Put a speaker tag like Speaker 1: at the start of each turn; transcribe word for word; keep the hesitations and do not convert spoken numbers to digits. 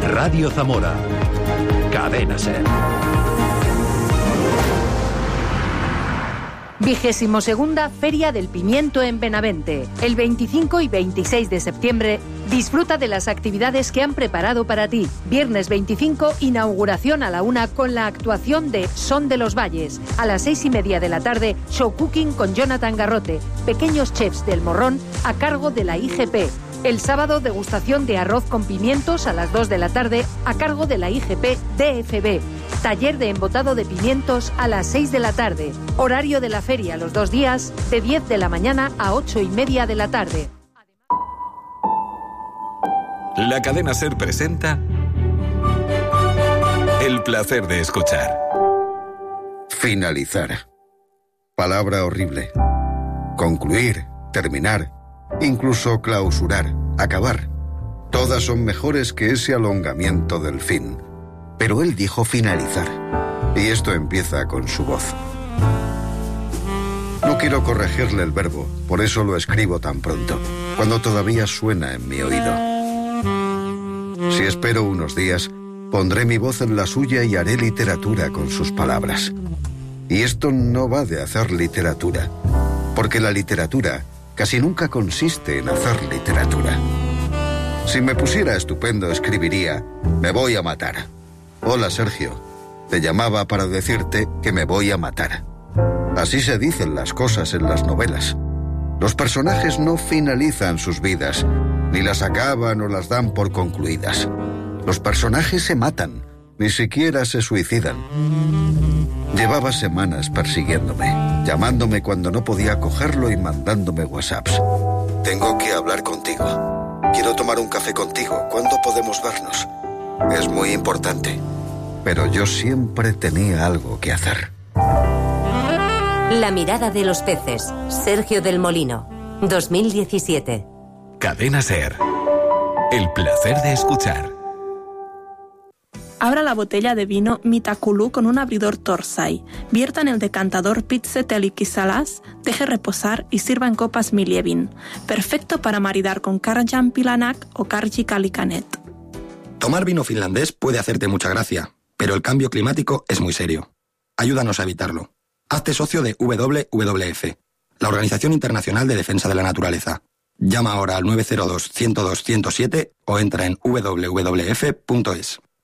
Speaker 1: Radio Zamora. Cadena SER.
Speaker 2: Vigésimo segunda Feria del Pimiento en Benavente. El veinticinco y veintiséis de septiembre disfruta de las actividades que han preparado para ti. Viernes veinticinco, inauguración a la una con la actuación de Son de los Valles. A las seis y media de la tarde, show cooking con Jonathan Garrote. Pequeños chefs del Morrón a cargo de la I G P. El sábado, degustación de arroz con pimientos a las dos de la tarde a cargo de la I G P D F B. Taller de embotado de pimientos a las seis de la tarde. Horario de la feria los dos días, de diez de la mañana a ocho y media de la tarde.
Speaker 3: La cadena SER presenta El placer de escuchar.
Speaker 4: Finalizar. Palabra horrible. Concluir, terminar, incluso clausurar, acabar. Todas son mejores que ese alongamiento del fin. Pero él dijo finalizar. Y esto empieza con su voz. No quiero corregirle el verbo, por eso lo escribo tan pronto, cuando todavía suena en mi oído. Si espero unos días, pondré mi voz en la suya y haré literatura con sus palabras. Y esto no va de hacer literatura, porque la literatura casi nunca consiste en hacer literatura. Si me pusiera estupendo, escribiría: me voy a matar. Hola, Sergio. Te llamaba para decirte que me voy a matar. Así se dicen las cosas en las novelas. Los personajes no finalizan sus vidas, ni las acaban o las dan por concluidas. Los personajes se matan, ni siquiera se suicidan. Llevaba semanas persiguiéndome, llamándome cuando no podía cogerlo y mandándome WhatsApps. Tengo que hablar contigo. Quiero tomar un café contigo. ¿Cuándo podemos vernos? Es muy importante. Pero yo siempre tenía algo que hacer.
Speaker 5: La mirada de los peces. Sergio del Molino. dos mil diecisiete.
Speaker 3: Cadena SER. El placer de escuchar.
Speaker 6: Abra la botella de vino Mitaculú con un abridor Torsay. Vierta en el decantador Pitze-Telikisalas, deje reposar y sirva en copas Milievin. Perfecto para maridar con Karjan Pilanak o Karji Kalikanet.
Speaker 7: Tomar vino finlandés puede hacerte mucha gracia, pero el cambio climático es muy serio. Ayúdanos a evitarlo. Hazte socio de W W F, la Organización Internacional de Defensa de la Naturaleza. Llama ahora al nueve cero dos, uno cero dos, uno cero siete o entra en doble u doble u doble u punto f punto es.